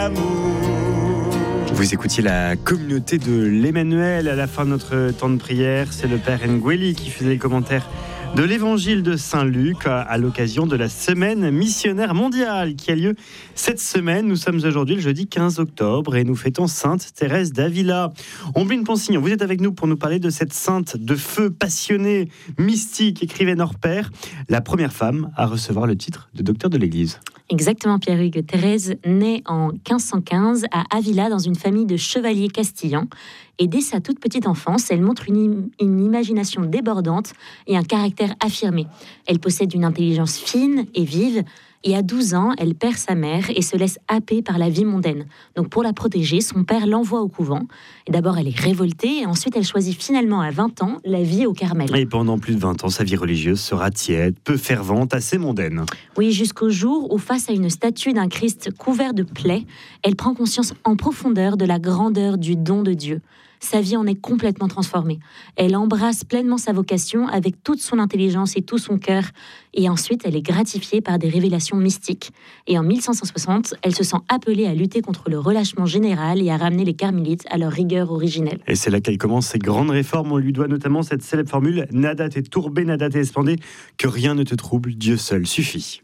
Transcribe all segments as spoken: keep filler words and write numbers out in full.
Vous écoutiez la communauté de l'Emmanuel à la fin de notre temps de prière. C'est le Père Ngueli qui faisait les commentaires de l'évangile de Saint-Luc à l'occasion de la semaine missionnaire mondiale qui a lieu cette semaine. Nous sommes aujourd'hui le jeudi quinze octobre et nous fêtons Sainte Thérèse d'Avila. Ombline Ponsignon, vous êtes avec nous pour nous parler de cette sainte de feu passionnée, mystique, écrivaine hors pair, la première femme à recevoir le titre de docteur de l'Église. Exactement, Pierre-Hugues. Thérèse naît en quinze cent quinze à Avila dans une famille de chevaliers castillans. Et dès sa toute petite enfance, elle montre une, une imagination débordante et un caractère affirmé. Elle possède une intelligence fine et vive. Et à douze ans, elle perd sa mère et se laisse happer par la vie mondaine. Donc pour la protéger, son père l'envoie au couvent. Et d'abord, elle est révoltée et ensuite, elle choisit finalement à vingt ans la vie au Carmel. Et pendant plus de vingt ans, sa vie religieuse sera tiède, peu fervente, assez mondaine. Oui, jusqu'au jour où, face à une statue d'un Christ couvert de plaies, elle prend conscience en profondeur de la grandeur du don de Dieu. Sa vie en est complètement transformée. Elle embrasse pleinement sa vocation avec toute son intelligence et tout son cœur. Et ensuite, elle est gratifiée par des révélations mystiques. Et en mille cinq cent soixante, elle se sent appelée à lutter contre le relâchement général et à ramener les carmélites à leur rigueur originelle. Et c'est là qu'elle commence ses grandes réformes. On lui doit notamment cette célèbre formule « Nada te turbe, nada te espande », que rien ne te trouble, Dieu seul suffit.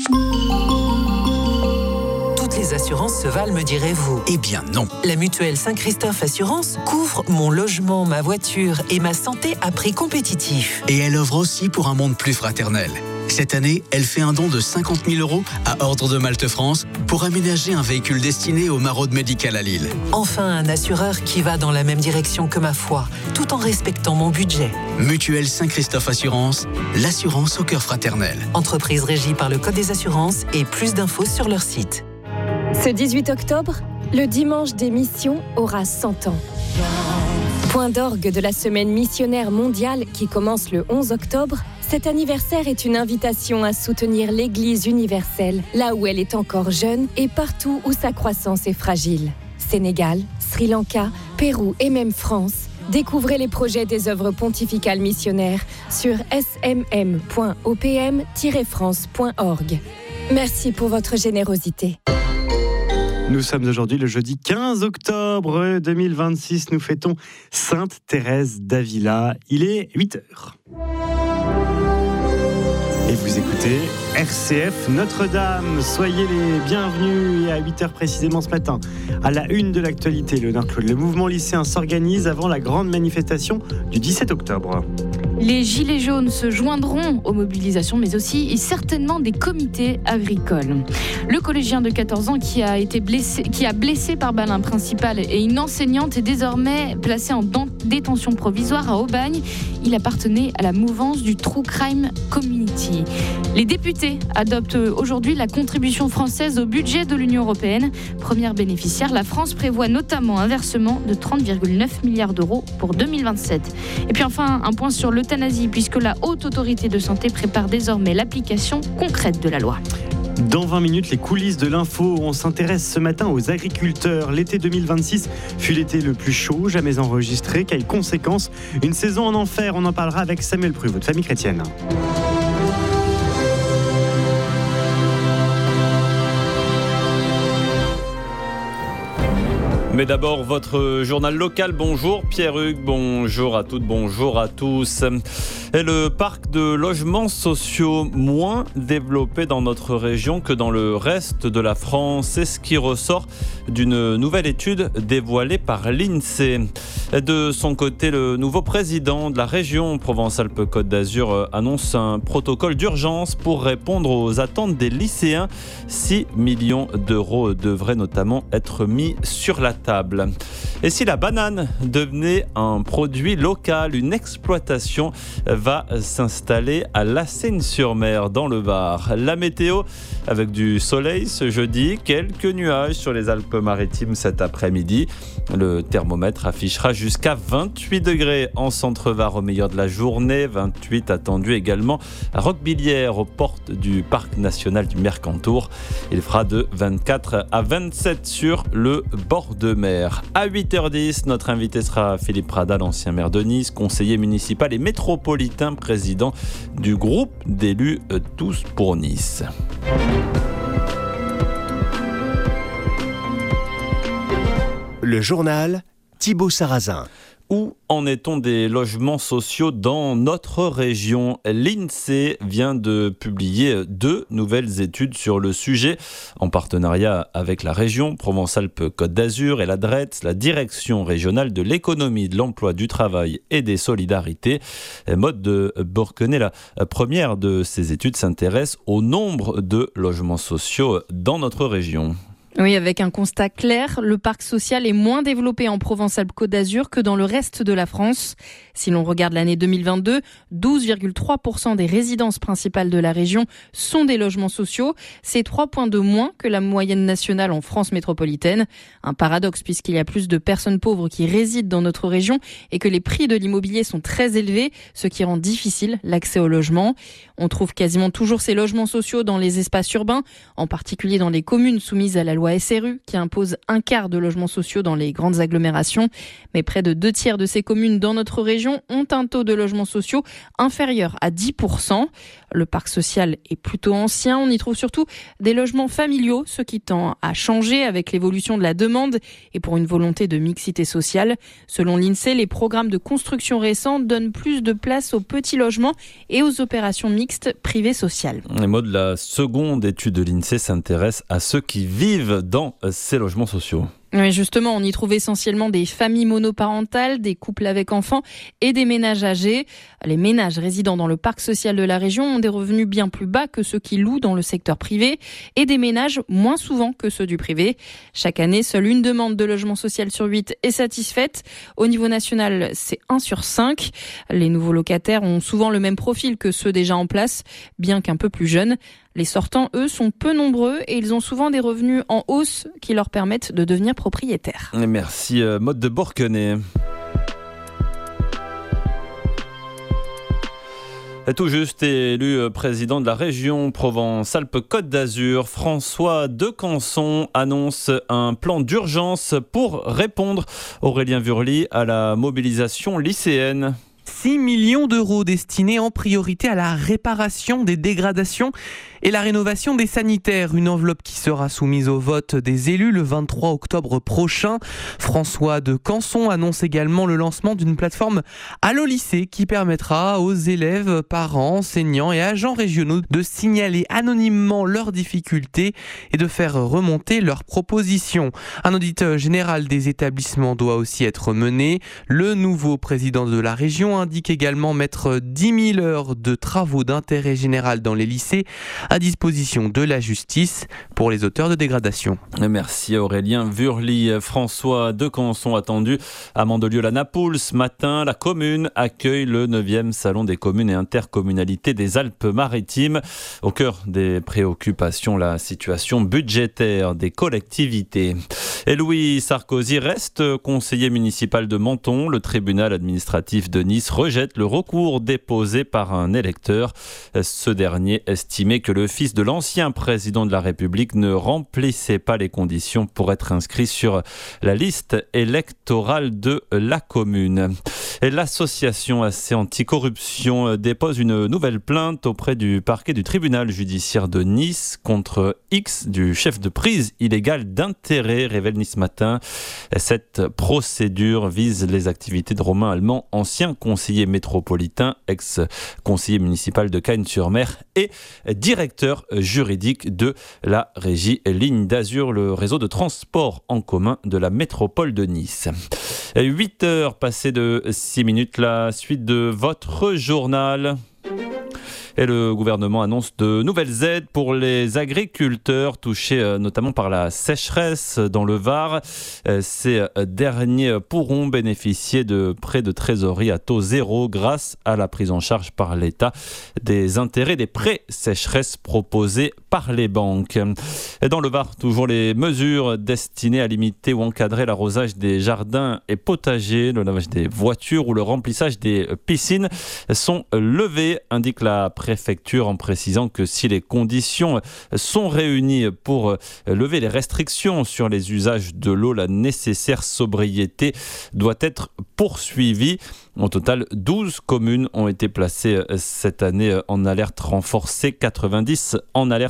Les assurances se valent, me direz-vous? Eh bien non. La mutuelle Saint-Christophe Assurance couvre mon logement, ma voiture et ma santé à prix compétitif. Et elle œuvre aussi pour un monde plus fraternel. Cette année, elle fait un don de cinquante mille euros à Ordre de Malte France pour aménager un véhicule destiné aux maraudes médicales à Lille. Enfin, un assureur qui va dans la même direction que ma foi, tout en respectant mon budget. Mutuelle Saint-Christophe Assurance, l'assurance au cœur fraternel. Entreprise régie par le Code des assurances et plus d'infos sur leur site. Ce dix-huit octobre, le dimanche des missions aura cent ans. Point d'orgue de la semaine missionnaire mondiale qui commence le onze octobre, cet anniversaire est une invitation à soutenir l'Église universelle, là où elle est encore jeune et partout où sa croissance est fragile. Sénégal, Sri Lanka, Pérou et même France. Découvrez les projets des œuvres pontificales missionnaires sur s m m point o p m tiret france point org. Merci pour votre générosité. Nous sommes aujourd'hui le jeudi quinze octobre deux mille vingt-six. Nous fêtons Sainte Thérèse d'Avila. Il est huit heures. Et vous écoutez R C F Notre-Dame. Soyez les bienvenus. Et à huit heures précisément ce matin, à la une de l'actualité, Léonard Claude, le mouvement lycéen s'organise avant la grande manifestation du dix-sept octobre. Les Gilets jaunes se joindront aux mobilisations, mais aussi certainement des comités agricoles. Le collégien de quatorze ans qui a été blessé, qui a blessé par balle un principal et une enseignante est désormais placé en détention provisoire à Aubagne. Il appartenait à la mouvance du True Crime Community. Les députés adoptent aujourd'hui la contribution française au budget de l'Union européenne. Première bénéficiaire, la France prévoit notamment un versement de trente virgule neuf milliards d'euros pour deux mille vingt-sept. Et puis enfin, un point sur l'euthanasie, puisque la Haute Autorité de Santé prépare désormais l'application concrète de la loi. Dans vingt minutes, les coulisses de l'info. On s'intéresse ce matin aux agriculteurs. L'été deux mille vingt-six fut l'été le plus chaud jamais enregistré. Quelles conséquences? Une saison en enfer. On en parlera avec Samuel Pru, votre famille chrétienne. Mais d'abord, votre journal local. Bonjour Pierre-Hugues, bonjour à toutes, bonjour à tous. Et le parc de logements sociaux moins développé dans notre région que dans le reste de la France. C'est ce qui ressort d'une nouvelle étude dévoilée par l'INSEE. De son côté, le nouveau président de la région Provence-Alpes-Côte d'Azur annonce un protocole d'urgence pour répondre aux attentes des lycéens. six millions d'euros devraient notamment être mis sur la table. Et si la banane devenait un produit local, une exploitation va s'installer à La Seyne-sur-Mer dans le Var. La météo avec du soleil ce jeudi, quelques nuages sur les Alpes-Maritimes cet après-midi. Le thermomètre affichera jusqu'à vingt-huit degrés en centre-Var au meilleur de la journée, vingt-huit attendus également à Roquebillière aux portes du parc national du Mercantour. Il fera de vingt-quatre à vingt-sept sur le bord de mer. À huit heures dix, notre invité sera Philippe Prada, l'ancien maire de Nice, conseiller municipal et métropolitain, président du groupe d'élus Tous pour Nice. Le journal Thibaut Sarrazin. Où en est-on des logements sociaux dans notre région ? L'INSEE vient de publier deux nouvelles études sur le sujet en partenariat avec la région Provence-Alpes-Côte d'Azur et la D R E T S, la Direction régionale de l'économie, de l'emploi, du travail et des solidarités. Maude de Bourquenay, la première de ces études s'intéresse au nombre de logements sociaux dans notre région. Oui, avec un constat clair, le parc social est moins développé en Provence-Alpes-Côte d'Azur que dans le reste de la France. Si l'on regarde l'année deux mille vingt-deux, douze virgule trois pour cent des résidences principales de la région sont des logements sociaux. C'est trois points de moins que la moyenne nationale en France métropolitaine. Un paradoxe puisqu'il y a plus de personnes pauvres qui résident dans notre région et que les prix de l'immobilier sont très élevés, ce qui rend difficile l'accès au logement. On trouve quasiment toujours ces logements sociaux dans les espaces urbains, en particulier dans les communes soumises à la loi S R U qui impose un quart de logements sociaux dans les grandes agglomérations. Mais près de deux tiers de ces communes dans notre région ont un taux de logements sociaux inférieur à dix pour cent. Le parc social est plutôt ancien. On y trouve surtout des logements familiaux, ce qui tend à changer avec l'évolution de la demande et pour une volonté de mixité sociale. Selon l'INSEE, les programmes de construction récents donnent plus de place aux petits logements et aux opérations mixtes privées sociales. Les mots de la seconde étude de l'INSEE s'intéressent à ceux qui vivent dans ces logements sociaux. Oui, justement, on y trouve essentiellement des familles monoparentales, des couples avec enfants et des ménages âgés. Les ménages résidant dans le parc social de la région ont des revenus bien plus bas que ceux qui louent dans le secteur privé et des ménages moins souvent que ceux du privé. Chaque année, seule une demande de logement social sur huit est satisfaite. Au niveau national, c'est un sur cinq. Les nouveaux locataires ont souvent le même profil que ceux déjà en place, bien qu'un peu plus jeunes. Les sortants, eux, sont peu nombreux et ils ont souvent des revenus en hausse qui leur permettent de devenir propriétaires. Merci, Maude de Bourquenay. Tout juste élu président de la région Provence-Alpes-Côte d'Azur, François Decanson annonce un plan d'urgence pour répondre, Aurélien Vurly, à la mobilisation lycéenne. six millions d'euros destinés en priorité à la réparation des dégradations et la rénovation des sanitaires. Une enveloppe qui sera soumise au vote des élus le vingt-trois octobre prochain. François Decanson annonce également le lancement d'une plateforme Allo Lycée qui permettra aux élèves, parents, enseignants et agents régionaux de signaler anonymement leurs difficultés et de faire remonter leurs propositions. Un audit général des établissements doit aussi être mené. Le nouveau président de la région indique également mettre dix mille heures de travaux d'intérêt général dans les lycées à disposition de la justice pour les auteurs de dégradation. Merci Aurélien Vurly. François Decanson attendu à Mandelieu-la-Napoule. Ce matin, la commune accueille le neuvième salon des communes et intercommunalités des Alpes-Maritimes. Au cœur des préoccupations, la situation budgétaire des collectivités. Et Louis Sarkozy reste conseiller municipal de Menton. Le tribunal administratif de Nice rejette le recours déposé par un électeur. Ce dernier estimait que le fils de l'ancien président de la République ne remplissait pas les conditions pour être inscrit sur la liste électorale de la commune. Et l'association A C Anticorruption dépose une nouvelle plainte auprès du parquet du tribunal judiciaire de Nice contre X, du chef de prise illégale d'intérêt, révèle Nice Matin. Cette procédure vise les activités de Romain Allemand, ancien conseiller métropolitain, ex-conseiller municipal de Cagnes-sur-Mer et directeur juridique de la régie Ligne d'Azur, le réseau de transport en commun de la métropole de Nice. huit heures passées de six minutes, la suite de votre journal. Et le gouvernement annonce de nouvelles aides pour les agriculteurs touchés notamment par la sécheresse dans le Var. Ces derniers pourront bénéficier de prêts de trésorerie à taux zéro grâce à la prise en charge par l'État des intérêts des prêts sécheresse proposés par les banques. Et dans le Var, toujours les mesures destinées à limiter ou encadrer l'arrosage des jardins et potagers, le lavage des voitures ou le remplissage des piscines sont levées, indique la préfecture en précisant que si les conditions sont réunies pour lever les restrictions sur les usages de l'eau, la nécessaire sobriété doit être poursuivie. Au total, douze communes ont été placées cette année en alerte renforcée, quatre-vingt-dix en alerte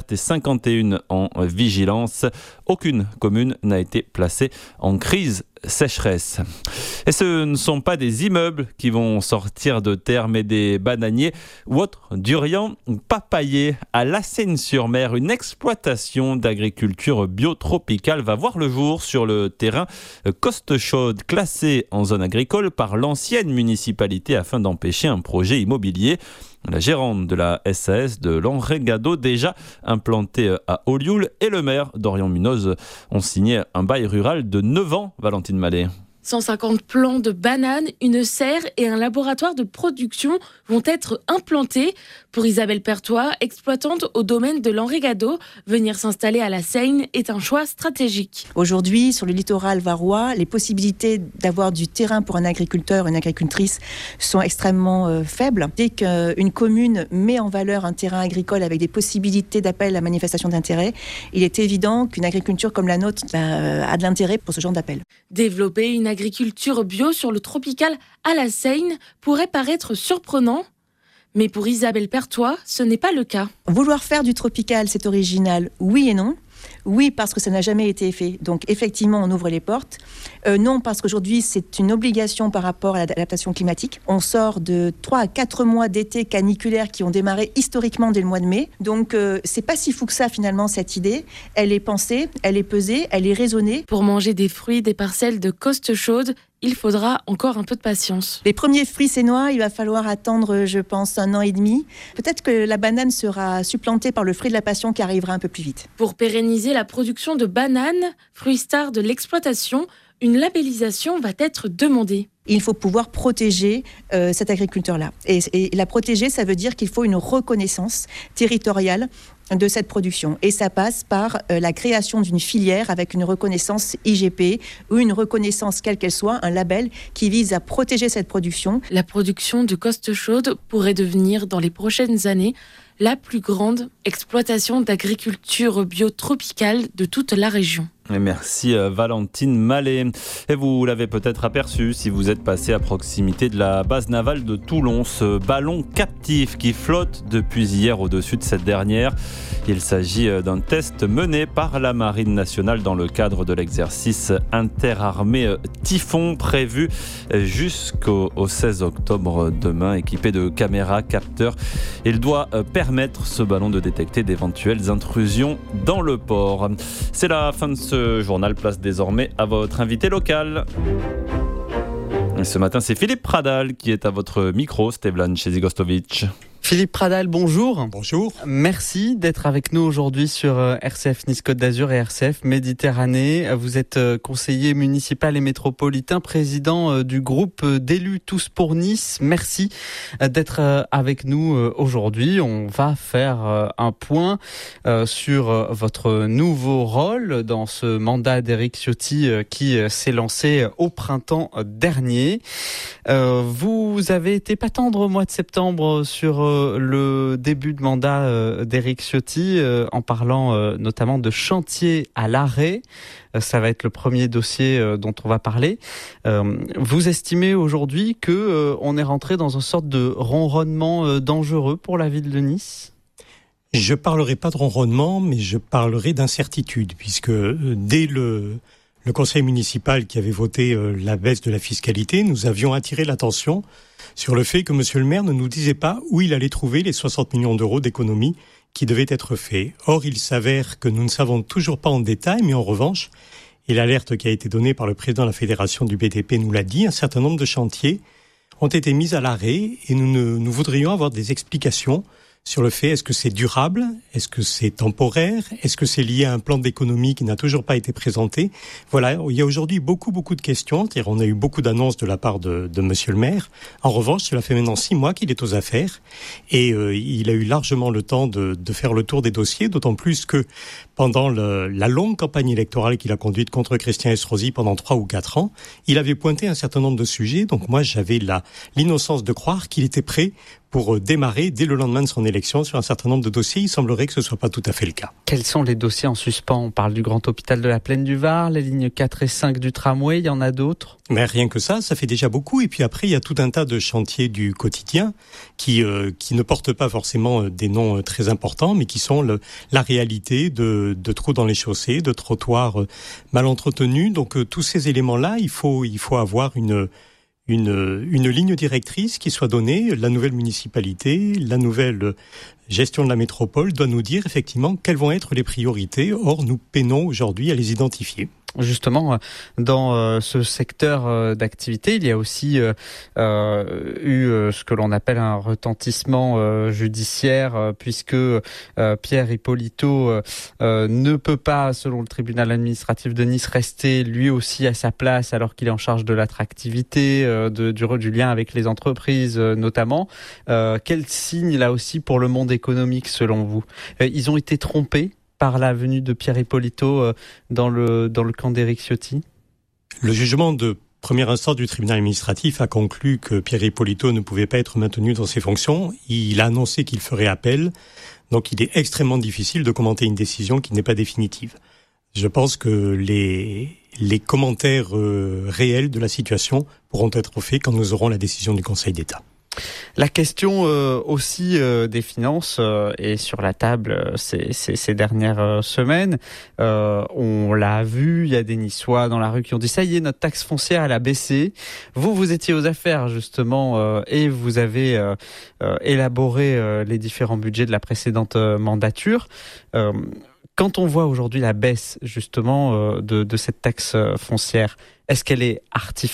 alerte et cinquante et un en vigilance. Aucune commune n'a été placée en crise sécheresse. Et ce ne sont pas des immeubles qui vont sortir de terre, mais des bananiers ou autres durians papayers. À La Seyne-sur-Mer, une exploitation d'agriculture biotropicale va voir le jour sur le terrain Costechaude, classé en zone agricole par l'ancienne municipalité afin d'empêcher un projet immobilier. La gérante de la S A S de l'Enregado, déjà implantée à Olioul, et le maire Dorian Munoz ont signé un bail rural de neuf ans, Valentine Mallet. cent cinquante plants de bananes, une serre et un laboratoire de production vont être implantés. Pour Isabelle Pertois, exploitante au domaine de l'Enregado, venir s'installer à la Seyne est un choix stratégique. Aujourd'hui, sur le littoral varois, les possibilités d'avoir du terrain pour un agriculteur, une agricultrice sont extrêmement euh, faibles. Dès qu'une commune met en valeur un terrain agricole avec des possibilités d'appel à manifestation d'intérêt, il est évident qu'une agriculture comme la nôtre bah, a de l'intérêt pour ce genre d'appel. Développer une agriculture bio sur le tropical à la Seyne pourrait paraître surprenant, mais pour Isabelle Pertois, ce n'est pas le cas. Vouloir faire du tropical, c'est original, oui et non. Oui, parce que ça n'a jamais été fait. Donc, effectivement, on ouvre les portes. Euh, non, parce qu'aujourd'hui, c'est une obligation par rapport à l'adaptation climatique. On sort de trois à quatre mois d'été caniculaires qui ont démarré historiquement dès le mois de mai. Donc, euh, c'est pas si fou que ça, finalement, cette idée. Elle est pensée, elle est pesée, elle est raisonnée. Pour manger des fruits des parcelles de Costechaude, il faudra encore un peu de patience. Les premiers fruits sénois, il va falloir attendre, je pense, un an et demi. Peut-être que la banane sera supplantée par le fruit de la passion qui arrivera un peu plus vite. Pour pérenniser la production de bananes, fruits stars de l'exploitation, une labellisation va être demandée. Il faut pouvoir protéger euh, cet agriculteur-là. Et, et la protéger, ça veut dire qu'il faut une reconnaissance territoriale de cette production. Et ça passe par euh, la création d'une filière avec une reconnaissance I G P ou une reconnaissance, quelle qu'elle soit, un label qui vise à protéger cette production. La production de Costechaude pourrait devenir, dans les prochaines années, la plus grande exploitation d'agriculture biotropicale de toute la région. Et merci Valentine Mallet. Et vous l'avez peut-être aperçu si vous êtes passé à proximité de la base navale de Toulon, ce ballon captif qui flotte depuis hier au-dessus de cette dernière. Il s'agit d'un test mené par la Marine nationale dans le cadre de l'exercice interarmé Typhon prévu jusqu'au seize octobre demain, équipé de caméras, capteurs. Il doit permettre ce ballon de détecter d'éventuelles intrusions dans le port. C'est la fin de ce journal, place désormais à votre invité local. Et ce matin, c'est Philippe Pradal qui est à votre micro, Stevlan Chezigostovic. Philippe Pradal, bonjour. Bonjour. Merci d'être avec nous aujourd'hui sur R C F Nice Côte d'Azur et R C F Méditerranée. Vous êtes conseiller municipal et métropolitain, président du groupe d'élus Tous pour Nice. Merci d'être avec nous aujourd'hui. On va faire un point sur votre nouveau rôle dans ce mandat d'Éric Ciotti qui s'est lancé au printemps dernier. Vous avez été pas tendre au mois de septembre sur le début de mandat d'Éric Ciotti en parlant notamment de chantier à l'arrêt. Ça va être le premier dossier dont on va parler. Vous estimez aujourd'hui qu'on est rentré dans une sorte de ronronnement dangereux pour la ville de Nice ? Je parlerai pas de ronronnement, mais je parlerai d'incertitude, puisque dès le, le conseil municipal qui avait voté la baisse de la fiscalité, nous avions attiré l'attention sur le fait que monsieur le maire ne nous disait pas où il allait trouver les soixante millions d'euros d'économies qui devaient être faits. Or, il s'avère que nous ne savons toujours pas en détail, mais en revanche, et l'alerte qui a été donnée par le président de la fédération du B T P nous l'a dit, un certain nombre de chantiers ont été mis à l'arrêt et nous, ne, nous voudrions avoir des explications sur le fait, est-ce que c'est durable, est-ce que c'est temporaire, est-ce que c'est lié à un plan d'économie qui n'a toujours pas été présenté. Voilà, il y a aujourd'hui beaucoup, beaucoup de questions. C'est-à-dire, on a eu beaucoup d'annonces de la part de, de monsieur le maire. En revanche, cela fait maintenant six mois qu'il est aux affaires et euh, il a eu largement le temps de, de faire le tour des dossiers, d'autant plus que pendant le, la longue campagne électorale qu'il a conduite contre Christian Estrosi pendant trois ou quatre ans, il avait pointé un certain nombre de sujets. Donc moi, j'avais la, l'innocence de croire qu'il était prêt pour démarrer dès le lendemain de son élection sur un certain nombre de dossiers. Il semblerait que ce ne soit pas tout à fait le cas. Quels sont les dossiers en suspens ? On parle du grand hôpital de la Plaine du Var, les lignes quatre et cinq du tramway, il y en a d'autres ? Mais rien que ça, ça fait déjà beaucoup. Et puis après, il y a tout un tas de chantiers du quotidien qui euh, qui ne portent pas forcément des noms très importants, mais qui sont le, la réalité de, de trous dans les chaussées, de trottoirs mal entretenus. Donc euh, tous ces éléments-là, il faut il faut avoir une Une, une ligne directrice qui soit donnée. La nouvelle municipalité, la nouvelle gestion de la métropole doit nous dire effectivement quelles vont être les priorités. Or, nous peinons aujourd'hui à les identifier. Justement, dans euh, ce secteur euh, d'activité, il y a aussi euh, euh, eu euh, ce que l'on appelle un retentissement euh, judiciaire, euh, puisque euh, Pierre Ippolito euh, euh, ne peut pas, selon le tribunal administratif de Nice, rester lui aussi à sa place alors qu'il est en charge de l'attractivité, euh, de, du, du lien avec les entreprises euh, notamment. Euh, quel signe là aussi pour le monde économique selon vous ? euh, Ils ont été trompés par la venue de Pierre Ippolito dans le, dans le camp d'Éric Ciotti ? Le jugement de première instance du tribunal administratif a conclu que Pierre Ippolito ne pouvait pas être maintenu dans ses fonctions. Il a annoncé qu'il ferait appel. Donc il est extrêmement difficile de commenter une décision qui n'est pas définitive. Je pense que les, les commentaires euh, réels de la situation pourront être faits quand nous aurons la décision du Conseil d'État. La question euh, aussi euh, des finances euh, est sur la table euh, ces, ces, ces dernières euh, semaines. Euh, on l'a vu, il y a des Niçois dans la rue qui ont dit ça y est, notre taxe foncière elle a baissé. Vous, vous étiez aux affaires justement euh, et vous avez euh, euh, élaboré euh, les différents budgets de la précédente euh, mandature. Euh, Quand on voit aujourd'hui la baisse justement euh, de, de cette taxe foncière, est-ce qu'elle est artificielle ?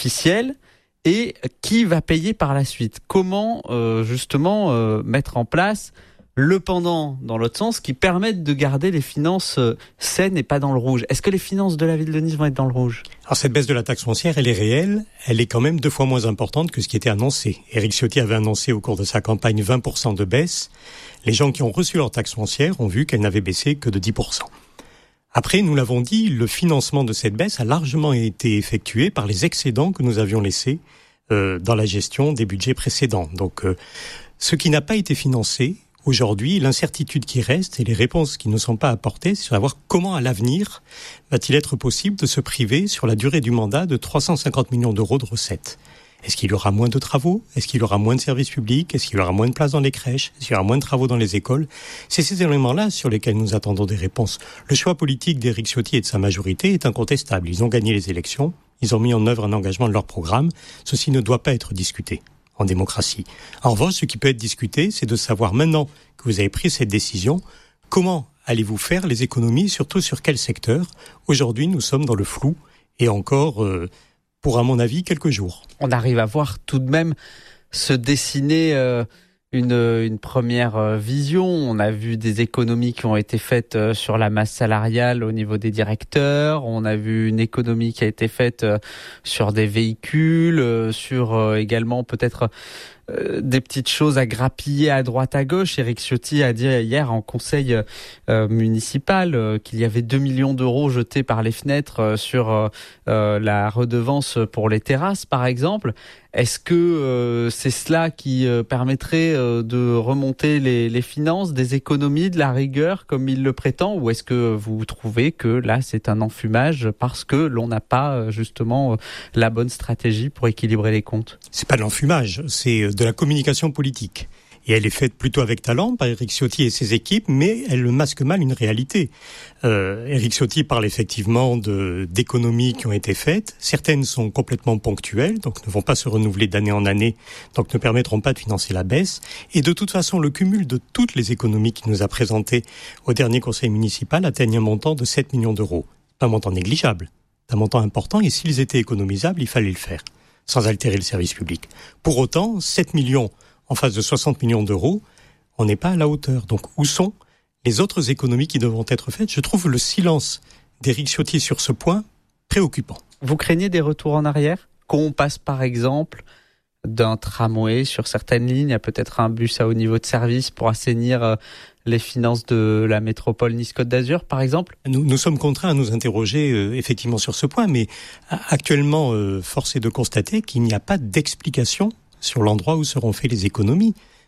Et qui va payer par la suite ? Comment euh, justement euh, mettre en place le pendant dans l'autre sens qui permette de garder les finances euh, saines et pas dans le rouge ? Est-ce que les finances de la ville de Nice vont être dans le rouge ? Alors cette baisse de la taxe foncière, elle est réelle, elle est quand même deux fois moins importante que ce qui était annoncé. Éric Ciotti avait annoncé au cours de sa campagne vingt pour cent de baisse. Les gens qui ont reçu leur taxe foncière ont vu qu'elle n'avait baissé que de dix pour cent. Après, nous l'avons dit, le financement de cette baisse a largement été effectué par les excédents que nous avions laissés euh, dans la gestion des budgets précédents. Donc, euh, ce qui n'a pas été financé, aujourd'hui, l'incertitude qui reste et les réponses qui ne sont pas apportées, c'est savoir comment, à l'avenir, va-t-il être possible de se priver sur la durée du mandat de trois cent cinquante millions d'euros de recettes. Est-ce qu'il y aura moins de travaux ? Est-ce qu'il y aura moins de services publics ? Est-ce qu'il y aura moins de places dans les crèches ? Est-ce qu'il y aura moins de travaux dans les écoles ? C'est ces éléments-là sur lesquels nous attendons des réponses. Le choix politique d'Éric Ciotti et de sa majorité est incontestable. Ils ont gagné les élections, ils ont mis en œuvre un engagement de leur programme. Ceci ne doit pas être discuté en démocratie. En revanche, ce qui peut être discuté, c'est de savoir maintenant que vous avez pris cette décision, comment allez-vous faire les économies, surtout sur quel secteur ? Aujourd'hui, nous sommes dans le flou et encore... Euh, pour, à mon avis, quelques jours. On arrive à voir tout de même se dessiner euh, une, une première euh, vision. On a vu des économies qui ont été faites euh, sur la masse salariale au niveau des directeurs. On a vu une économie qui a été faite euh, sur des véhicules, euh, sur euh, également peut-être... Euh, des petites choses à grappiller à droite à gauche. Éric Ciotti a dit hier en conseil euh, municipal euh, qu'il y avait deux millions d'euros jetés par les fenêtres euh, sur euh, euh, la redevance pour les terrasses, par exemple. Est-ce que euh, c'est cela qui euh, permettrait euh, de remonter les, les finances, des économies, de la rigueur, comme il le prétend, ou est-ce que vous trouvez que là, c'est un enfumage parce que l'on n'a pas euh, justement euh, la bonne stratégie pour équilibrer les comptes ? C'est pas de l'enfumage, c'est de la communication politique. Et elle est faite plutôt avec talent par Éric Ciotti et ses équipes, mais elle masque mal une réalité. Euh, Éric Ciotti parle effectivement de, d'économies qui ont été faites. Certaines sont complètement ponctuelles, donc ne vont pas se renouveler d'année en année, donc ne permettront pas de financer la baisse. Et de toute façon, le cumul de toutes les économies qu'il nous a présentées au dernier conseil municipal atteigne un montant de sept millions d'euros. Un montant négligeable, un montant important, et s'ils étaient économisables, il fallait le faire, sans altérer le service public. Pour autant, sept millions en face de soixante millions d'euros, on n'est pas à la hauteur. Donc, où sont les autres économies qui devront être faites ? Je trouve le silence d'Éric Ciotti sur ce point préoccupant. Vous craignez des retours en arrière ? Qu'on passe, par exemple, d'un tramway sur certaines lignes à peut-être un bus à haut niveau de service pour assainir les finances de la métropole Nice-Côte d'Azur, par exemple ? Nous, nous sommes contraints à nous interroger euh, effectivement sur ce point, mais actuellement, euh, force est de constater qu'il n'y a pas d'explication sur l'endroit où seront faites les économies.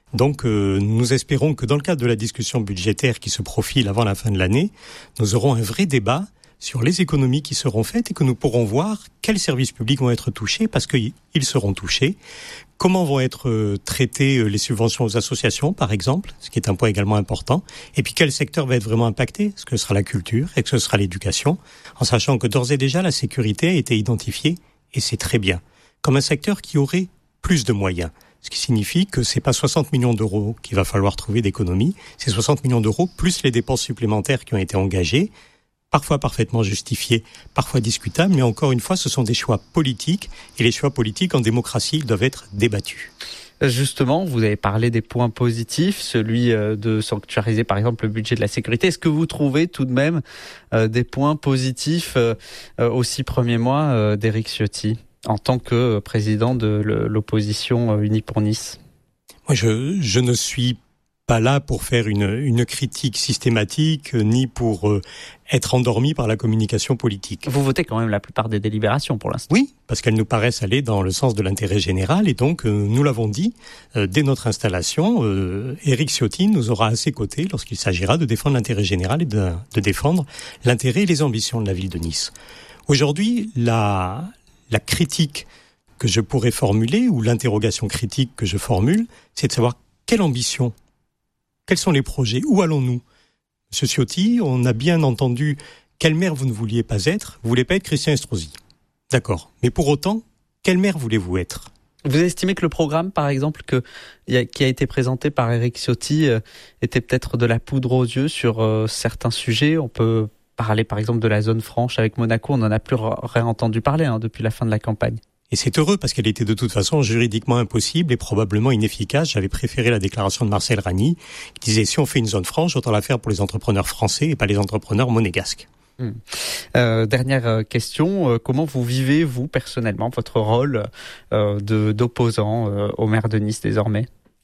Donc euh, nous espérons que dans le cadre de la discussion budgétaire qui se profile avant la fin de l'année, nous aurons un vrai débat sur les économies qui seront faites et que nous pourrons voir quels services publics vont être touchés, parce qu'ils seront touchés, comment vont être euh, traitées les subventions aux associations, par exemple, ce qui est un point également important, et puis quel secteur va être vraiment impacté, est-ce que ce sera la culture, est-ce que ce sera l'éducation, en sachant que d'ores et déjà la sécurité a été identifiée, et c'est très bien, comme un secteur qui aurait plus de moyens. Ce qui signifie que c'est pas soixante millions d'euros qu'il va falloir trouver d'économies, c'est soixante millions d'euros plus les dépenses supplémentaires qui ont été engagées, parfois parfaitement justifiés, parfois discutables, mais encore une fois, ce sont des choix politiques, et les choix politiques en démocratie, ils doivent être débattus. Justement, vous avez parlé des points positifs, celui de sanctuariser par exemple le budget de la sécurité. Est-ce que vous trouvez tout de même euh, des points positifs euh, aux six premiers mois euh, d'Éric Ciotti en tant que président de l'opposition Unis pour Nice? Moi, je, je ne suis pas là pour faire une, une critique systématique, ni pour euh, être endormi par la communication politique. Vous votez quand même la plupart des délibérations pour l'instant. Oui, parce qu'elles nous paraissent aller dans le sens de l'intérêt général, et donc euh, nous l'avons dit, euh, dès notre installation, euh, Éric Ciotti nous aura à ses côtés lorsqu'il s'agira de défendre l'intérêt général et de, de défendre l'intérêt et les ambitions de la ville de Nice. Aujourd'hui, la, la critique que je pourrais formuler, ou l'interrogation critique que je formule, c'est de savoir quelle ambition, quels sont les projets, où allons-nous? Monsieur Ciotti, on a bien entendu quel maire vous ne vouliez pas être, vous ne voulez pas être Christian Estrosi. D'accord, mais pour autant, quel maire voulez-vous être? Vous estimez que le programme, par exemple, que, qui a été présenté par Éric Ciotti, euh, était peut-être de la poudre aux yeux sur euh, certains sujets? On peut parler par exemple de la zone franche avec Monaco, on n'en a plus rien entendu parler hein, depuis la fin de la campagne. Et c'est heureux parce qu'elle était de toute façon juridiquement impossible et probablement inefficace. J'avais préféré la déclaration de Marcel Ragny qui disait si on fait une zone franche, autant la faire pour les entrepreneurs français et pas les entrepreneurs monégasques. Mmh. Euh, dernière question, euh, comment vous vivez, vous, personnellement, votre rôle euh, de, d'opposant euh, au maire de Nice désormais ?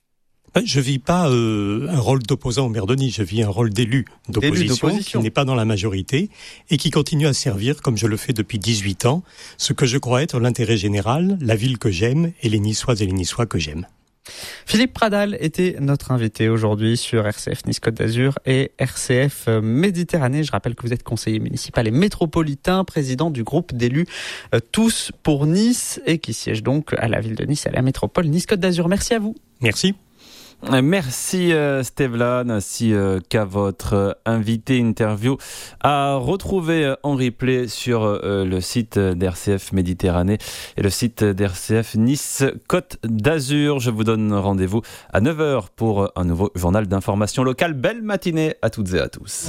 Je vis pas euh, un rôle d'opposant au maire de Nice, je vis un rôle d'élu d'opposition, d'opposition qui n'est pas dans la majorité et qui continue à servir, comme je le fais depuis dix-huit ans, ce que je crois être l'intérêt général, la ville que j'aime et les Niçoises et les Niçois que j'aime. Philippe Pradal était notre invité aujourd'hui sur R C F Nice Côte d'Azur et R C F Méditerranée. Je rappelle que vous êtes conseiller municipal et métropolitain, président du groupe d'élus euh, Tous pour Nice et qui siège donc à la ville de Nice, à la métropole Nice Côte d'Azur. Merci à vous. Merci. Merci euh, Stevlan, ainsi euh, qu'à votre euh, invité. Interview à retrouver euh, en replay sur euh, le site d'R C F Méditerranée et le site d'R C F Nice Côte d'Azur. Je vous donne rendez-vous à neuf heures pour un nouveau journal d'information locale. Belle matinée à toutes et à tous.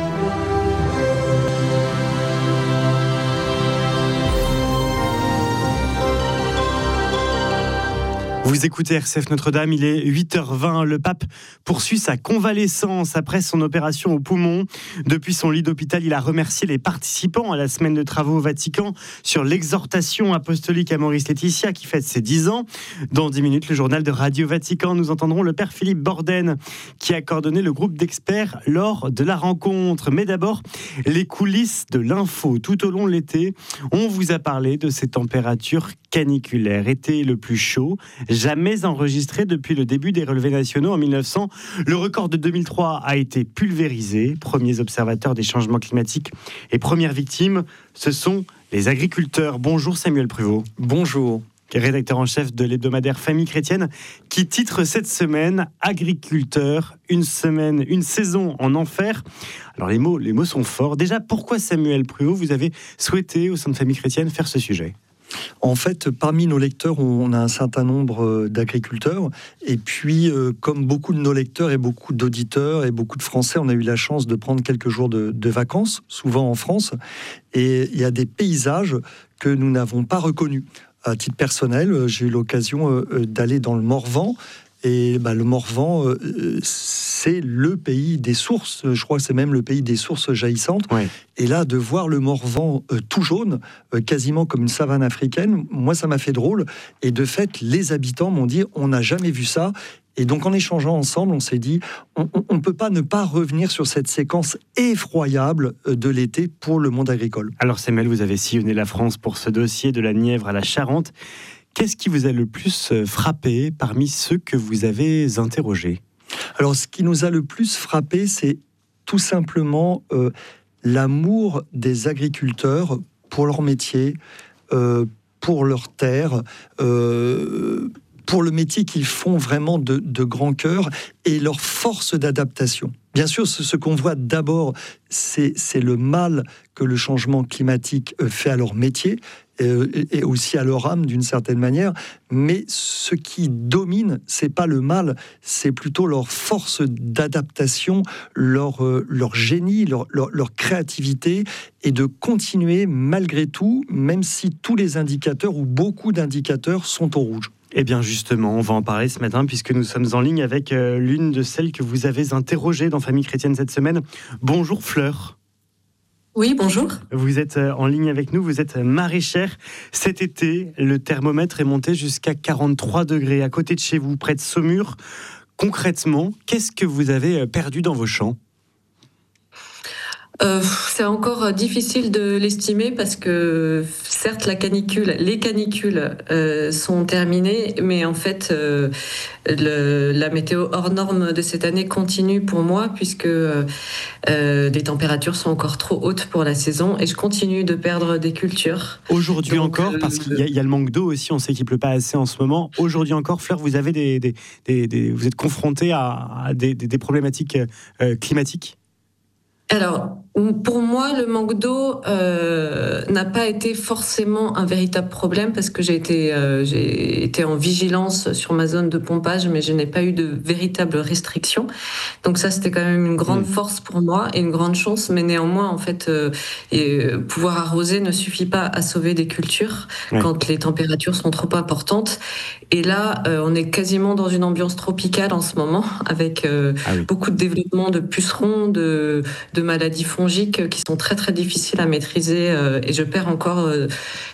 Vous écoutez R C F Notre-Dame, il est huit heures vingt. Le pape poursuit sa convalescence après son opération au poumon. Depuis son lit d'hôpital, il a remercié les participants à la semaine de travaux au Vatican sur l'exhortation apostolique à Maurice Laetitia qui fête ses dix ans. Dans dix minutes, le journal de Radio Vatican, nous entendrons le père Philippe Borden qui a coordonné le groupe d'experts lors de la rencontre. Mais d'abord, les coulisses de l'info. Tout au long de l'été, on vous a parlé de ces températures caniculaires. Été le plus chaud jamais enregistré depuis le début des relevés nationaux en mille neuf cents. Le record de deux mille trois a été pulvérisé. Premiers observateurs des changements climatiques et premières victimes, ce sont les agriculteurs. Bonjour Samuel Pruvot. Bonjour. Rédacteur en chef de l'hebdomadaire Famille Chrétienne, qui titre cette semaine « Agriculteurs, une semaine, une saison en enfer ». Alors les mots, les mots sont forts. Déjà, pourquoi Samuel Pruvot, vous avez souhaité au sein de Famille Chrétienne faire ce sujet ? En fait, parmi nos lecteurs, on a un certain nombre d'agriculteurs. Et puis, euh, comme beaucoup de nos lecteurs et beaucoup d'auditeurs et beaucoup de Français, on a eu la chance de prendre quelques jours de, de vacances, souvent en France. Et il y a des paysages que nous n'avons pas reconnus. À titre personnel, j'ai eu l'occasion euh, d'aller dans le Morvan. Et bah, le Morvan, euh, c'est le pays des sources. Je crois que c'est même le pays des sources jaillissantes. Ouais. Et là, de voir le Morvan euh, tout jaune, euh, quasiment comme une savane africaine, moi, ça m'a fait drôle. Et de fait, les habitants m'ont dit, on n'a jamais vu ça. Et donc, en échangeant ensemble, on s'est dit, on ne peut pas ne pas revenir sur cette séquence effroyable de l'été pour le monde agricole. Alors, Samuel, vous avez sillonné la France pour ce dossier de la Nièvre à la Charente. Qu'est-ce qui vous a le plus frappé parmi ceux que vous avez interrogés ? Alors, ce qui nous a le plus frappé, c'est tout simplement euh, l'amour des agriculteurs pour leur métier, euh, pour leur terre, euh, pour le métier qu'ils font vraiment de, de grand cœur et leur force d'adaptation. Bien sûr, ce, ce qu'on voit d'abord, c'est, c'est le mal que le changement climatique fait à leur métier euh, et aussi à leur âme d'une certaine manière. Mais ce qui domine, c'est pas le mal, c'est plutôt leur force d'adaptation, leur, euh, leur génie, leur, leur, leur créativité et de continuer malgré tout, même si tous les indicateurs ou beaucoup d'indicateurs sont au rouge. Eh bien justement, on va en parler ce matin puisque nous sommes en ligne avec euh, l'une de celles que vous avez interrogées dans Famille Chrétienne cette semaine. Bonjour Fleur. Oui, bonjour. Vous êtes euh, en ligne avec nous, vous êtes maraîchère. Cet été, le thermomètre est monté jusqu'à quarante-trois degrés à côté de chez vous, près de Saumur. Concrètement, qu'est-ce que vous avez perdu dans vos champs ? Euh, c'est encore difficile de l'estimer parce que certes la canicule, les canicules euh, sont terminées, mais en fait euh, le, la météo hors norme de cette année continue pour moi puisque euh, les températures sont encore trop hautes pour la saison et je continue de perdre des cultures. Aujourd'hui Donc, encore, euh, parce qu'il y a, il y a le manque d'eau aussi, on sait qu'il pleut pas assez en ce moment. Aujourd'hui encore, Fleur, vous avez des, des, des, des vous êtes confrontée à, à des, des, des problématiques euh, climatiques ? Alors, pour moi, le manque d'eau euh, n'a pas été forcément un véritable problème parce que j'ai été, euh, j'ai été en vigilance sur ma zone de pompage, mais je n'ai pas eu de véritable restriction. Donc ça, c'était quand même une grande force pour moi et une grande chance. Mais néanmoins, en fait, euh, et pouvoir arroser ne suffit pas à sauver des cultures ouais. quand les températures sont trop importantes. Et là, euh, on est quasiment dans une ambiance tropicale en ce moment, avec euh, ah oui. beaucoup de développement de pucerons, de, de maladies fongiques qui sont très très difficiles à maîtriser. Euh, et je perds encore euh,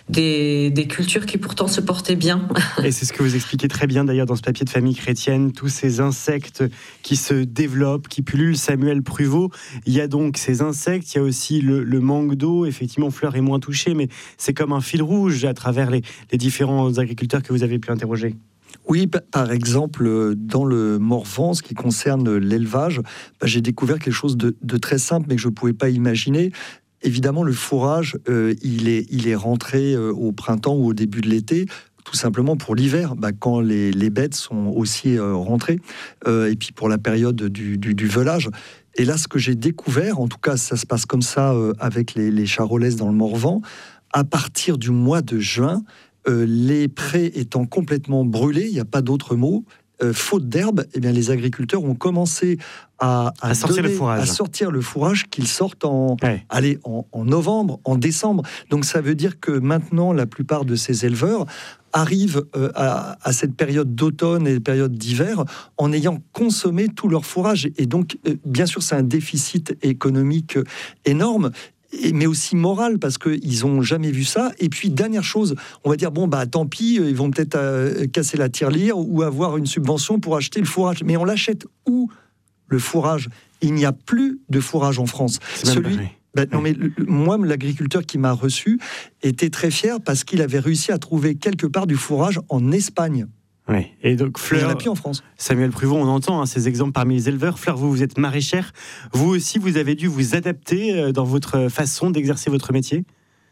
des, des cultures qui pourtant se portaient bien. Et c'est ce que vous expliquez très bien d'ailleurs dans ce papier de Famille Chrétienne, tous ces insectes qui se développent, qui pullulent. Samuel Pruvot, il y a donc ces insectes, il y a aussi le, le manque d'eau. Effectivement, Fleur est moins touchée, mais c'est comme un fil rouge à travers les, les différents agriculteurs que vous avez pu interroger. Oui, par exemple, dans le Morvan, ce qui concerne l'élevage, bah, j'ai découvert quelque chose de, de très simple, mais que je ne pouvais pas imaginer. Évidemment, le fourrage, euh, il, est, il est rentré euh, au printemps ou au début de l'été, tout simplement pour l'hiver, bah, quand les, les bêtes sont aussi euh, rentrées, euh, et puis pour la période du, du, du veulage. Et là, ce que j'ai découvert, en tout cas, ça se passe comme ça euh, avec les, les charolaises dans le Morvan, à partir du mois de juin, Euh, les prés étant complètement brûlés, il n'y a pas d'autre mot, euh, faute d'herbe, eh bien, les agriculteurs ont commencé à, à, à, sortir, donner, le fourrage. à sortir le fourrage qu'ils sortent en, ouais. allez, en, en novembre, en décembre. Donc ça veut dire que maintenant, la plupart de ces éleveurs arrivent euh, à, à cette période d'automne et période d'hiver en ayant consommé tout leur fourrage. Et donc, euh, bien sûr, c'est un déficit économique énorme. Et, mais aussi moral, parce qu'ils n'ont jamais vu ça. Et puis, dernière chose, on va dire, bon, bah tant pis, ils vont peut-être euh, casser la tirelire ou avoir une subvention pour acheter le fourrage. Mais on l'achète où, le fourrage ? Il n'y a plus de fourrage en France. Celui, bah, non, mais le, moi, l'agriculteur qui m'a reçu était très fier parce qu'il avait réussi à trouver quelque part du fourrage en Espagne. Oui. Et donc Fleur, il n'y en a plus en France. Samuel Pruvot, on entend hein, ces exemples parmi les éleveurs. Fleur, vous, vous êtes maraîchère. Vous aussi, vous avez dû vous adapter dans votre façon d'exercer votre métier ?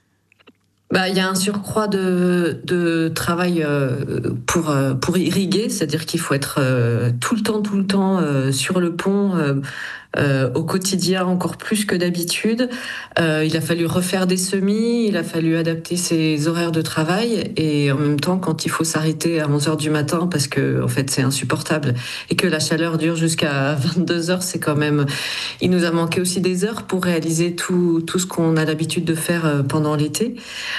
Bah, il y a un surcroît de, de travail euh, pour, euh, pour irriguer, c'est-à-dire qu'il faut être euh, tout le temps, tout le temps euh, sur le pont, euh, euh, au quotidien encore plus que d'habitude. Euh, il a fallu refaire des semis, il a fallu adapter ses horaires de travail et en même temps, quand il faut s'arrêter à onze heures du matin parce que en fait c'est insupportable et que la chaleur dure jusqu'à vingt-deux heures, c'est quand même... Il nous a manqué aussi des heures pour réaliser tout, tout ce qu'on a l'habitude de faire pendant l'été.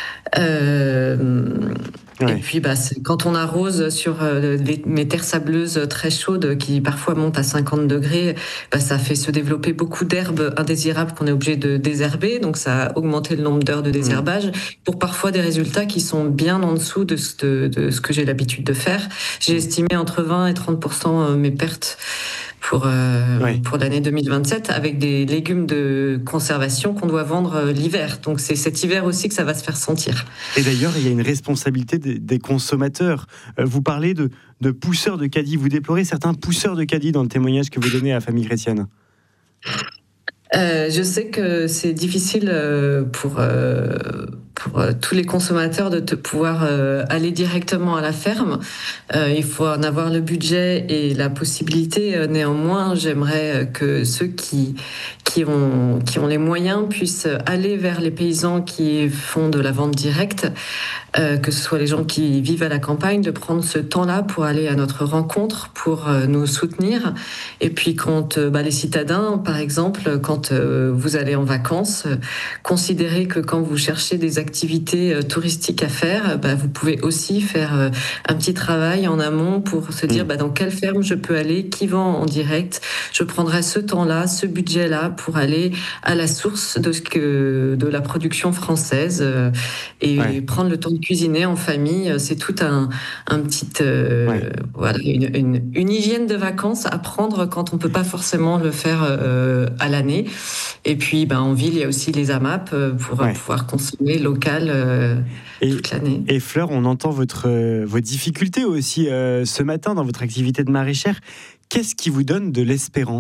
Euh, ouais. Et puis bah, c'est, quand on arrose sur euh, les, mes terres sableuses très chaudes qui parfois montent à cinquante degrés, bah, ça fait se développer beaucoup d'herbes indésirables qu'on est obligé de désherber, donc ça a augmenté le nombre d'heures de désherbage mmh. pour parfois des résultats qui sont bien en dessous de ce, de, de ce que j'ai l'habitude de faire. J'ai estimé entre vingt et trente pour cent mes pertes pour, euh, oui. pour l'année deux mille vingt-sept, avec des légumes de conservation qu'on doit vendre l'hiver. Donc c'est cet hiver aussi que ça va se faire sentir. Et d'ailleurs, il y a une responsabilité des, des consommateurs. Vous parlez de, de pousseurs de caddies. Vous déplorez certains pousseurs de caddies dans le témoignage que vous donnez à la famille chrétienne. Euh, je sais que c'est difficile pour, euh, pour euh, tous les consommateurs de te pouvoir euh, aller directement à la ferme. Euh, il faut en avoir le budget et la possibilité. Euh, néanmoins, j'aimerais que ceux qui, qui, ont, qui ont les moyens puissent aller vers les paysans qui font de la vente directe. Euh, que ce soit les gens qui vivent à la campagne, de prendre ce temps-là pour aller à notre rencontre, pour euh, nous soutenir. Et puis quand euh, bah, les citadins, par exemple, quand euh, vous allez en vacances, euh, considérez que quand vous cherchez des activités euh, touristiques à faire, bah, vous pouvez aussi faire euh, un petit travail en amont pour se dire bah, dans quelle ferme je peux aller, qui vend en direct. Je prendrai ce temps-là, ce budget-là pour aller à la source de, ce que, de la production française euh, et ouais. prendre le temps de cuisiner en famille. C'est tout un, un petit, euh, ouais. voilà, une, une, une hygiène de vacances à prendre quand on peut pas forcément le faire euh, à l'année. Et puis, ben, en ville, il y a aussi les A M A P pour ouais. pouvoir consommer local euh, et, toute l'année. Et Fleur, on entend votre, euh, vos difficultés aussi euh, ce matin dans votre activité de maraîchère. Qu'est-ce qui vous donne de l'espérance ?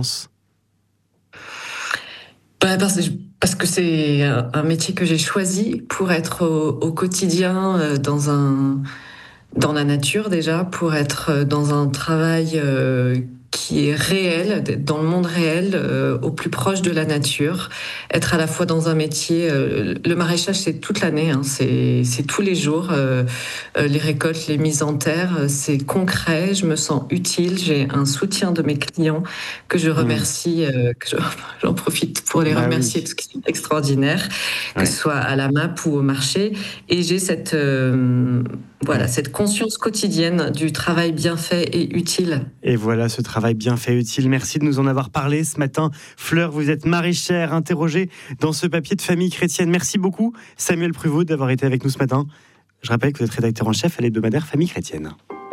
Bah parce, parce que c'est un métier que j'ai choisi pour être au, au quotidien dans un dans la nature déjà, pour être dans un travail euh, qui est réel, dans le monde réel, euh, au plus proche de la nature, être à la fois dans un métier. Euh, le maraîchage, c'est toute l'année, hein, c'est c'est tous les jours. Euh, euh, les récoltes, les mises en terre, c'est concret. Je me sens utile. J'ai un soutien de mes clients que je remercie. Euh, que je, j'en profite pour les bah remercier oui. parce qu'ils sont extraordinaires, ouais. que ce soit à la M A P ou au marché. Et j'ai cette euh, voilà cette conscience quotidienne du travail bien fait et utile. Et voilà ce travail bien fait et utile. Merci de nous en avoir parlé ce matin. Fleur, vous êtes maraîchère interrogée dans ce papier de Famille chrétienne. Merci beaucoup Samuel Pruvot d'avoir été avec nous ce matin. Je rappelle que vous êtes rédacteur en chef à l'hebdomadaire Famille chrétienne.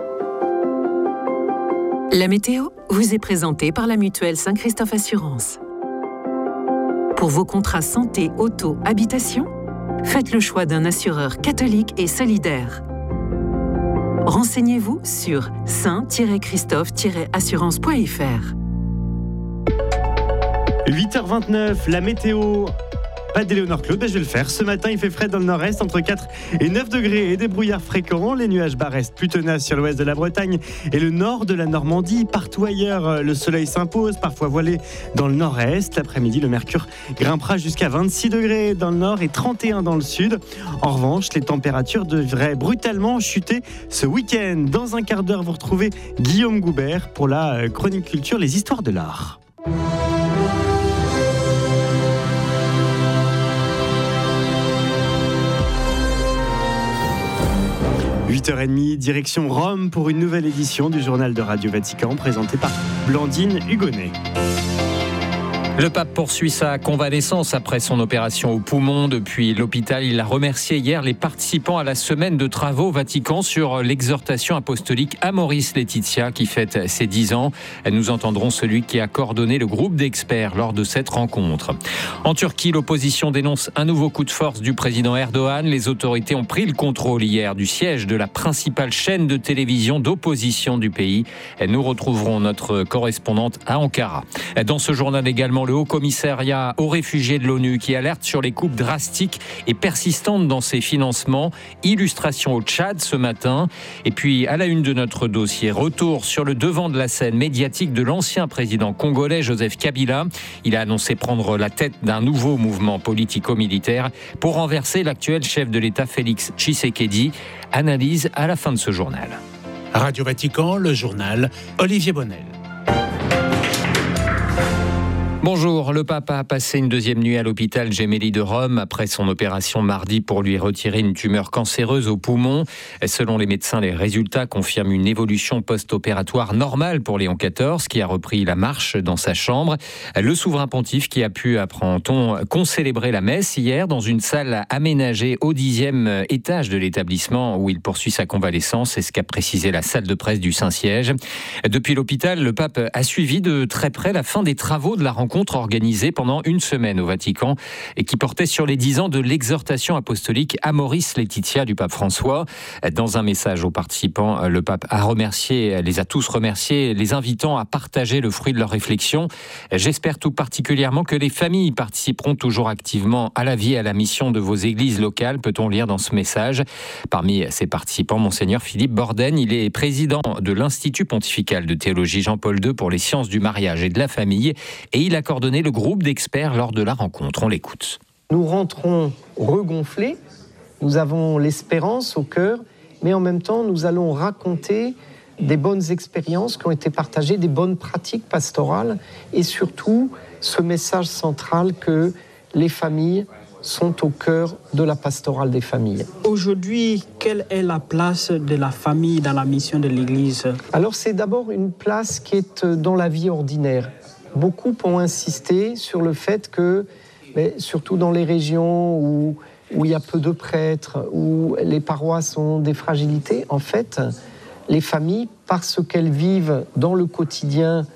La météo vous est présentée par la mutuelle Saint-Christophe Assurance. Pour vos contrats santé, auto, habitation, faites le choix d'un assureur catholique et solidaire. Renseignez-vous sur saint christophe assurance point f r. huit heures vingt-neuf, la météo. Pas d'Éléonore Claude, ben je vais le faire. Ce matin, il fait frais dans le nord-est, entre quatre et neuf degrés et des brouillards fréquents. Les nuages bas restent plus tenaces sur l'ouest de la Bretagne et le nord de la Normandie. Partout ailleurs, le soleil s'impose, parfois voilé dans le nord-est. L'après-midi, le mercure grimpera jusqu'à vingt-six degrés dans le nord et trente et un dans le sud. En revanche, les températures devraient brutalement chuter ce week-end. Dans un quart d'heure, vous retrouvez Guillaume Goubert pour la chronique culture, les histoires de l'art. huit heures trente, direction Rome pour une nouvelle édition du journal de Radio Vatican présenté par Blandine Hugonnet. Le pape poursuit sa convalescence après son opération au poumon. Depuis l'hôpital, il a remercié hier les participants à la semaine de travaux au Vatican sur l'exhortation apostolique Amoris Laetitia qui fête ses dix ans. Nous entendrons celui qui a coordonné le groupe d'experts lors de cette rencontre. En Turquie, l'opposition dénonce un nouveau coup de force du président Erdogan. Les autorités ont pris le contrôle hier du siège de la principale chaîne de télévision d'opposition du pays. Nous retrouverons notre correspondante à Ankara. Dans ce journal également, le Haut-Commissariat aux réfugiés de l'ONU qui alerte sur les coupes drastiques et persistantes dans ses financements. Illustration au Tchad ce matin. Et puis, à la une de notre dossier, retour sur le devant de la scène médiatique de l'ancien président congolais Joseph Kabila. Il a annoncé prendre la tête d'un nouveau mouvement politico-militaire pour renverser l'actuel chef de l'État Félix Tshisekedi. Analyse à la fin de ce journal. Radio Vatican, le journal, Olivier Bonnel. Bonjour, le pape a passé une deuxième nuit à l'hôpital Gemelli de Rome après son opération mardi pour lui retirer une tumeur cancéreuse au poumon. Selon les médecins, les résultats confirment une évolution post-opératoire normale pour Léon quatorze qui a repris la marche dans sa chambre. Le souverain pontife qui a pu, apprend-on, concélébrer la messe hier dans une salle aménagée au dixième étage de l'établissement où il poursuit sa convalescence, c'est ce qu'a précisé la salle de presse du Saint-Siège. Depuis l'hôpital, le pape a suivi de très près la fin des travaux de la rencontre organisée pendant une semaine au Vatican et qui portait sur les dix ans de l'exhortation apostolique Amoris Laetitia du pape François. Dans un message aux participants, le pape a remercié, les a tous remerciés, les invitant à partager le fruit de leurs réflexions. J'espère tout particulièrement que les familles participeront toujours activement à la vie et à la mission de vos églises locales, peut-on lire dans ce message. Parmi ces participants, Monseigneur Philippe Borden, il est président de l'Institut pontifical de théologie Jean-Paul deux pour les sciences du mariage et de la famille et il a coordonné le groupe d'experts lors de la rencontre. On l'écoute. Nous rentrons regonflés, nous avons l'espérance au cœur, mais en même temps, nous allons raconter des bonnes expériences qui ont été partagées, des bonnes pratiques pastorales et surtout ce message central que les familles sont au cœur de la pastorale des familles. Aujourd'hui, quelle est la place de la famille dans la mission de l'Église ? Alors c'est d'abord une place qui est dans la vie ordinaire. Beaucoup ont insisté sur le fait que, mais surtout dans les régions où, où il y a peu de prêtres, où les paroisses ont des fragilités, en fait, les familles, parce qu'elles vivent dans le quotidien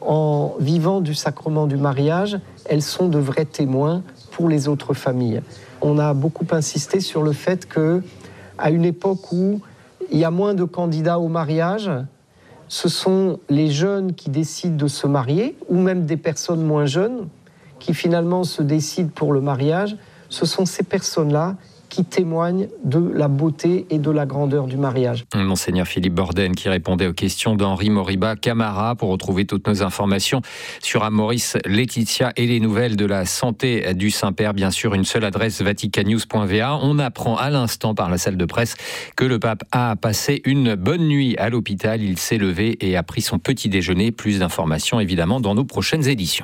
en vivant du sacrement du mariage, elles sont de vrais témoins pour les autres familles. On a beaucoup insisté sur le fait qu'à une époque où il y a moins de candidats au mariage, ce sont les jeunes qui décident de se marier, ou même des personnes moins jeunes qui finalement se décident pour le mariage. Ce sont ces personnes-là qui témoignent de la beauté et de la grandeur du mariage. Monseigneur Philippe Borden qui répondait aux questions d'Henri Moriba Camara. Pour retrouver toutes nos informations sur Amoris Laetitia et les nouvelles de la santé du Saint-Père, bien sûr, une seule adresse vaticannews point v a. On apprend à l'instant par la salle de presse que le pape a passé une bonne nuit à l'hôpital. Il s'est levé et a pris son petit déjeuner. Plus d'informations évidemment dans nos prochaines éditions.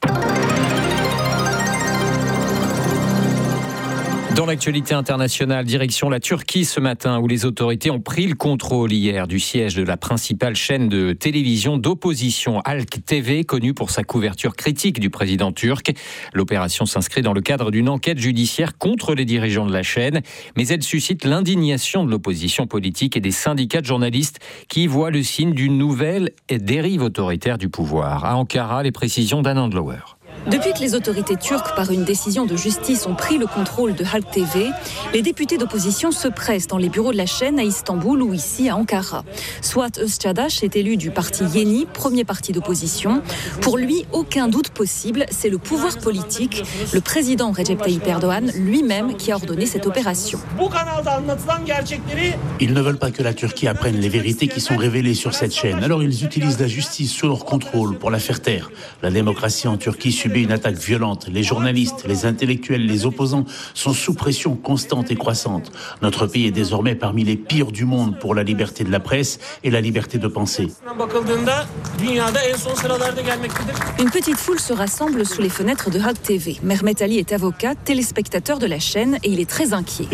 Dans l'actualité internationale, direction la Turquie ce matin où les autorités ont pris le contrôle hier du siège de la principale chaîne de télévision d'opposition Halk T V, connue pour sa couverture critique du président turc. L'opération s'inscrit dans le cadre d'une enquête judiciaire contre les dirigeants de la chaîne, mais elle suscite l'indignation de l'opposition politique et des syndicats de journalistes qui voient le signe d'une nouvelle dérive autoritaire du pouvoir. À Ankara, les précisions d'Anand Lower. Depuis que les autorités turques, par une décision de justice, ont pris le contrôle de Halk T V, les députés d'opposition se pressent dans les bureaux de la chaîne à Istanbul ou ici à Ankara. Suat Özçadaş est élu du parti Yeni, premier parti d'opposition. Pour lui, aucun doute possible, c'est le pouvoir politique, le président Recep Tayyip Erdoğan lui-même qui a ordonné cette opération. Ils ne veulent pas que la Turquie apprenne les vérités qui sont révélées sur cette chaîne. Alors ils utilisent la justice sous leur contrôle pour la faire taire. La démocratie en Turquie subit une attaque violente. Les journalistes, les intellectuels, les opposants sont sous pression constante et croissante. Notre pays est désormais parmi les pires du monde pour la liberté de la presse et la liberté de penser. Une petite foule se rassemble sous les fenêtres de Halk T V. Mehmet Ali est avocat, téléspectateur de la chaîne et il est très inquiet.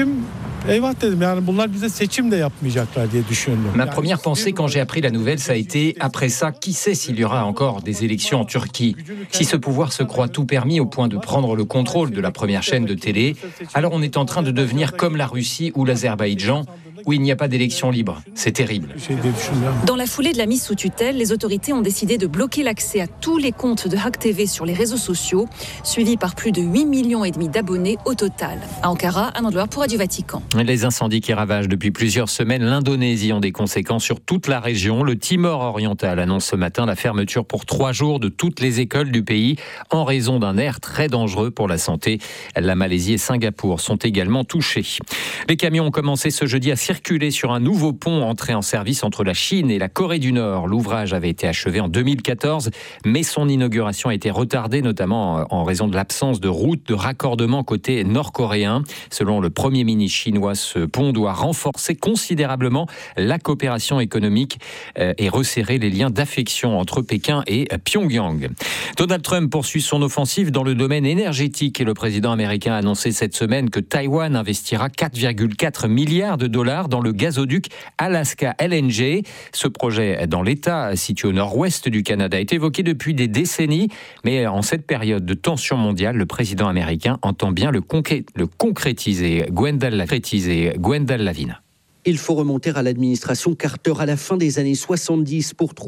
Ma première pensée quand j'ai appris la nouvelle, ça a été, après ça, qui sait s'il y aura encore des élections en Turquie ? Si ce pouvoir se croit tout permis au point de prendre le contrôle de la première chaîne de télé, alors on est en train de devenir comme la Russie ou l'Azerbaïdjan, où il n'y a pas d'élection libre. C'est terrible. Dans la foulée de la mise sous tutelle, les autorités ont décidé de bloquer l'accès à tous les comptes de Halk T V sur les réseaux sociaux, suivis par plus de huit millions et demi d'abonnés au total. À Ankara, Anand Lower pour Radio Vatican. Les incendies qui ravagent depuis plusieurs semaines l'Indonésie ont des conséquences sur toute la région. Le Timor oriental annonce ce matin la fermeture pour trois jours de toutes les écoles du pays en raison d'un air très dangereux pour la santé. La Malaisie et Singapour sont également touchés. Les camions ont commencé ce jeudi à circuler sur un nouveau pont entré en service entre la Chine et la Corée du Nord. L'ouvrage avait été achevé en deux mille quatorze, mais son inauguration a été retardée, notamment en raison de l'absence de route de raccordement côté nord-coréen. Selon le premier ministre chinois, chinois. Ce pont doit renforcer considérablement la coopération économique et resserrer les liens d'affection entre Pékin et Pyongyang. Donald Trump poursuit son offensive dans le domaine énergétique et le président américain a annoncé cette semaine que Taïwan investira quatre virgule quatre milliards de dollars dans le gazoduc Alaska L N G. Ce projet dans l'État situé au nord-ouest du Canada est évoqué depuis des décennies, mais en cette période de tension mondiale, le président américain entend bien le, concré- le concrétiser. Gwendal, Gwendal Lavine. Il faut remonter à l'administration Carter à la fin des années soixante-dix pour trouver